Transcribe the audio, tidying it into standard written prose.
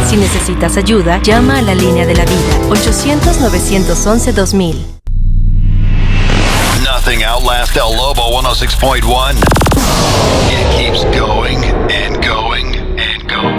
Si necesitas ayuda, llama a la línea de la vida, 800-911-2000. Nothing outlasts El Lobo 106.1.